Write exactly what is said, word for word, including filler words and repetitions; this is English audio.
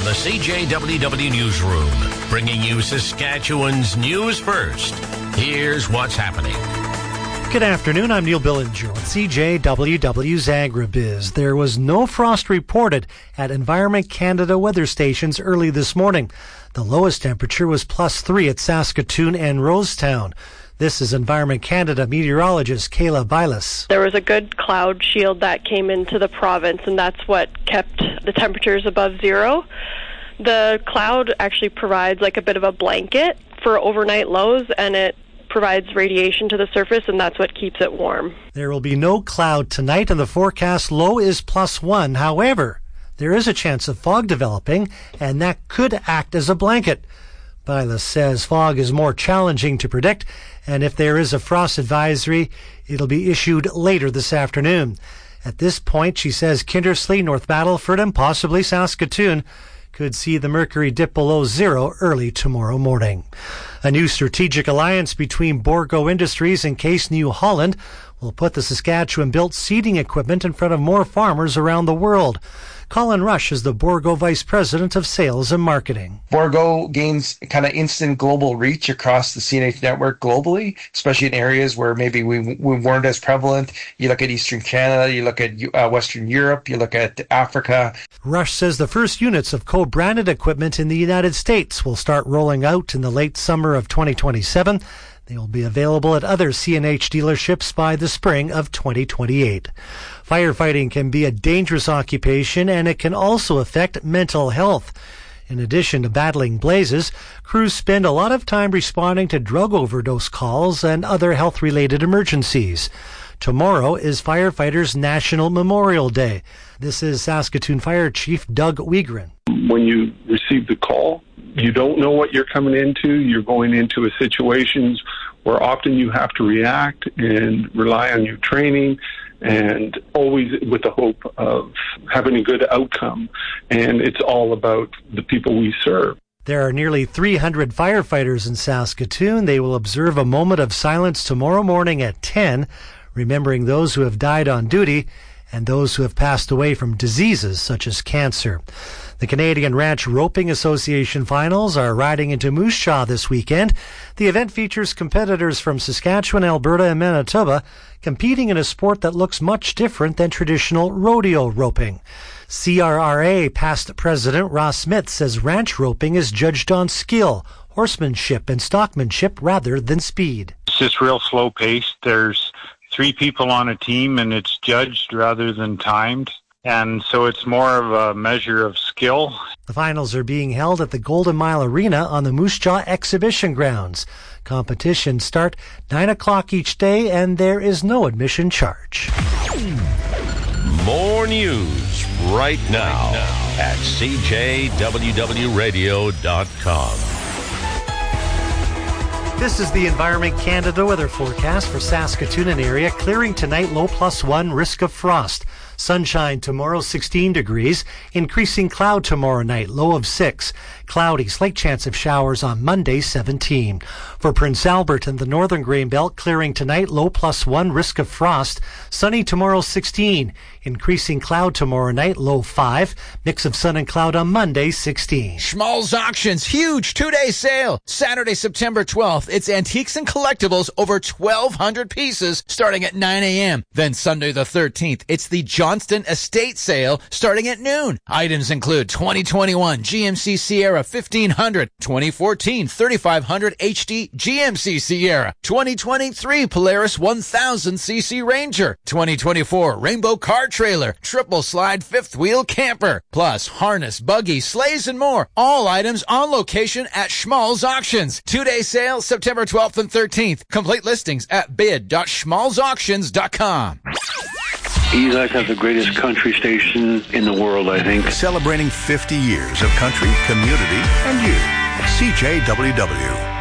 From the C J W W Newsroom, bringing you Saskatchewan's news first. Here's what's happening. Good afternoon, I'm Neil Billinger with C J W W's AgriBiz. There was no frost reported at Environment Canada weather stations early this morning. The lowest temperature was plus three at Saskatoon and Rosetown. This is Environment Canada meteorologist Kayla Bilas. There was a good cloud shield that came into the province, and that's what kept the temperatures above zero. The cloud actually provides like a bit of a blanket for overnight lows, and it provides radiation to the surface, and that's what keeps it warm. There will be no cloud tonight, and the forecast low is plus one. However, there is a chance of fog developing, and that could act as a blanket. Bilas says fog is more challenging to predict, and if there is a frost advisory, it'll be issued later this afternoon. At this point, she says Kindersley, North Battleford, and possibly Saskatoon could see the mercury dip below zero early tomorrow morning. A new strategic alliance between Bourgault Industries and Case New Holland will put the Saskatchewan-built seeding equipment in front of more farmers around the world. Colin Rush is the Bourgault Vice President of Sales and Marketing. Bourgault gains kind of instant global reach across the C N H network globally, especially in areas where maybe we, we weren't as prevalent. You look at Eastern Canada, you look at uh, Western Europe, you look at Africa. Rush says the first units of co-branded equipment in the United States will start rolling out in the late summer of twenty twenty-seven. They will be available at other C N H dealerships by the spring of twenty twenty-eight. Firefighting can be a dangerous occupation, and it can also affect mental health. In addition to battling blazes, crews spend a lot of time responding to drug overdose calls and other health-related emergencies. Tomorrow is Firefighters National Memorial Day. This is Saskatoon Fire Chief Doug Wiegren. When you receive the call, you don't know what you're coming into. You're going into a situations where often you have to react and rely on your training, and always with the hope of having a good outcome. And it's all about the people we serve. There are nearly three hundred firefighters in Saskatoon. They will observe a moment of silence tomorrow morning at ten, remembering those who have died on duty and those who have passed away from diseases such as cancer. The Canadian Ranch Roping Association finals are riding into Moose Jaw this weekend. The event features competitors from Saskatchewan, Alberta, and Manitoba competing in a sport that looks much different than traditional rodeo roping. C R R A past president Ross Smith says ranch roping is judged on skill, horsemanship, and stockmanship rather than speed. It's just real slow paced. There's three people on a team, and it's judged rather than timed. And so it's more of a measure of skill. The finals are being held at the Golden Mile Arena on the Moose Jaw Exhibition Grounds. Competitions start nine o'clock each day, and there is no admission charge. More news right now at C J W W radio dot com. This is the Environment Canada weather forecast for Saskatoon and area. Clearing tonight, low plus one, risk of frost. Sunshine tomorrow, sixteen degrees. Increasing cloud tomorrow night, low of six. Cloudy, slight chance of showers on Monday, seventeen. For Prince Albert and the northern grain belt, clearing tonight, low plus one, risk of frost. Sunny tomorrow, sixteen. Increasing cloud tomorrow night, low five. Mix of sun and cloud on Monday, sixteen. Schmalz Auctions, huge two-day sale. Saturday, September twelfth. It's antiques and collectibles, over twelve hundred pieces, starting at nine a.m. Then Sunday the thirteenth, it's the Johnston Estate Sale, starting at noon. Items include twenty twenty-one G M C Sierra fifteen hundred, twenty fourteen thirty-five hundred H D G M C Sierra, twenty twenty-three Polaris one thousand C C Ranger, twenty twenty-four Rainbow Car Trailer, triple slide fifth wheel camper, plus harness, buggy, sleighs, and more. All items on location at Schmalz Auctions. Two-day sale September twelfth and thirteenth. Complete listings at bid dot schmalz auctions dot com. You guys have the greatest country station in the world, I think. Celebrating fifty years of country, community, and you. C J W W.